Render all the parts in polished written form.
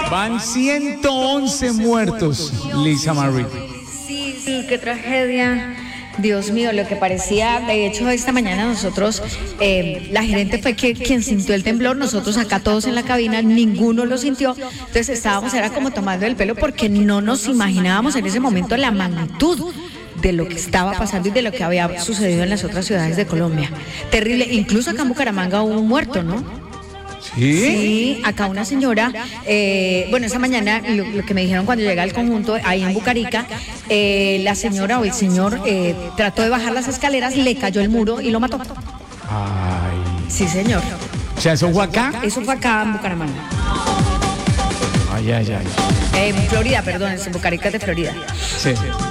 Van 111 muertos, Lisa Marie. Sí, qué tragedia. Dios mío, lo que parecía, de hecho esta mañana nosotros, la gerente fue quien sintió el temblor, nosotros acá todos en la cabina, ninguno lo sintió, entonces era como tomando el pelo porque no nos imaginábamos en ese momento la magnitud de lo que estaba pasando y de lo que había sucedido en las otras ciudades de Colombia. Terrible, incluso acá en Bucaramanga hubo un muerto, ¿no? Sí, acá una señora, esa mañana lo que me dijeron cuando llegué al conjunto, ahí en Bucarica, la señora o el señor trató de bajar las escaleras, le cayó el muro y lo mató. Ay. Sí, señor. O sea, ¿eso fue acá? Eso fue acá en Bucaramanga. Ay. En Florida, perdón, en Bucarica de Florida. Sí.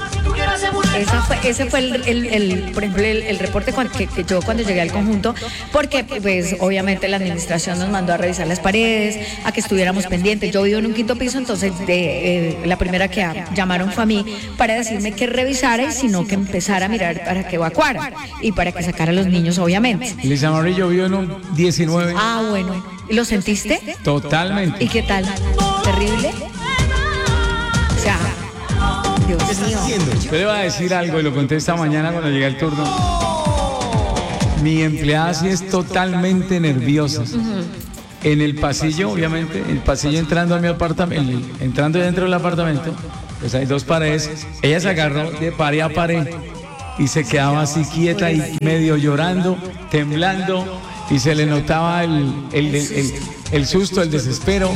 Ese fue por ejemplo, el reporte que yo cuando llegué al conjunto, porque pues obviamente la administración nos mandó a revisar las paredes, a que estuviéramos pendientes. Yo vivo en un quinto piso, entonces la primera que llamaron fue a mí para decirme que revisara y sino que empezara a mirar para que evacuara y para que sacara a los niños, obviamente. Lisa Marie, yo vivo en un 19. Ah, bueno. ¿Y lo sentiste? Totalmente. ¿Y qué tal? ¿Terrible? O sea, Dios mío. Yo le voy a decir algo y lo conté esta mañana cuando llegué al turno. Mi empleada sí es totalmente nerviosa. En el pasillo, obviamente, el pasillo entrando a mi apartamento, entrando dentro del apartamento, pues hay dos paredes. Ella se agarró de pared a pared y se quedaba así quieta y medio llorando, temblando, y se le notaba el susto, el desespero.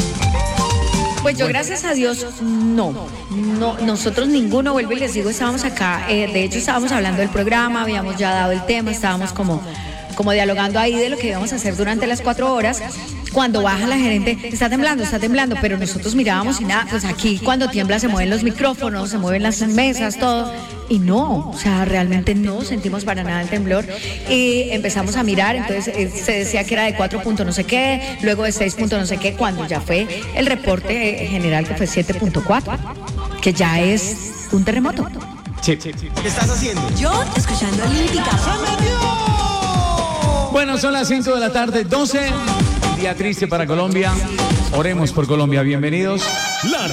Pues yo, gracias a Dios, no, nosotros ninguno, vuelvo y les digo, estábamos acá, de hecho estábamos hablando del programa, habíamos ya dado el tema, estábamos como dialogando ahí de lo que íbamos a hacer durante las 4 horas, cuando baja la gerente, está temblando, pero nosotros mirábamos y nada, pues aquí cuando tiembla se mueven los micrófonos, se mueven las mesas, todo, y no, o sea, realmente no sentimos para nada el temblor, y empezamos a mirar, entonces se decía que era de 4 puntos no sé qué, luego de 6 puntos no sé qué, cuando ya fue el reporte general que fue 7.4, que ya es un terremoto. Sí. ¿Qué estás haciendo? Yo escuchando Olímpica. Bueno, son las 5 de la tarde, 12. Día triste para Colombia. Oremos por Colombia. Bienvenidos.